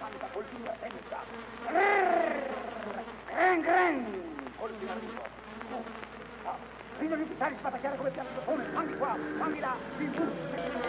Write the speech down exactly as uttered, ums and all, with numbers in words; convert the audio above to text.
Fanta, colpina senza. Gran, gran. Colpina tutto. Fino di fare spatacchiare come piano di fammi qua, fammi là, in giù.